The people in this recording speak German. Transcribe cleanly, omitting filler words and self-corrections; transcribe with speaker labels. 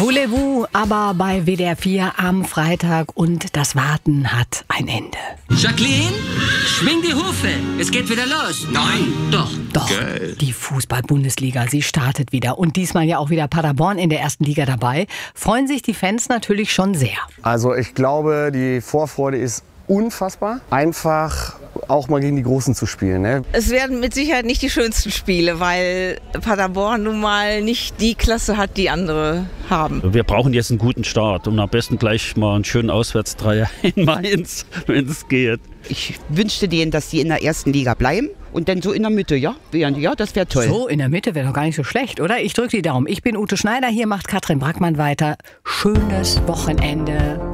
Speaker 1: Voulez-vous aber bei WDR 4 am Freitag und das Warten hat ein Ende.
Speaker 2: Jacqueline, schwing die Hufe, es geht wieder los.
Speaker 3: Nein.
Speaker 2: Doch.
Speaker 3: Geil.
Speaker 1: Die Fußball-Bundesliga, sie startet wieder und diesmal ja auch wieder Paderborn in der ersten Liga dabei. Freuen sich die Fans natürlich schon sehr.
Speaker 4: Also ich glaube, die Vorfreude ist unfassbar. Einfach auch mal gegen die Großen zu spielen. Ne?
Speaker 5: Es werden mit Sicherheit nicht die schönsten Spiele, weil Paderborn nun mal nicht die Klasse hat, die andere haben.
Speaker 6: Wir brauchen jetzt einen guten Start und am besten gleich mal einen schönen Auswärtsdreier in Mainz, wenn es geht.
Speaker 7: Ich wünschte denen, dass sie in der ersten Liga bleiben und dann so in der Mitte, ja? Ja, das wäre toll.
Speaker 1: So, in der Mitte wäre doch gar nicht so schlecht, oder? Ich drücke die Daumen. Ich bin Ute Schneider, hier macht Katrin Brackmann weiter. Schönes Wochenende.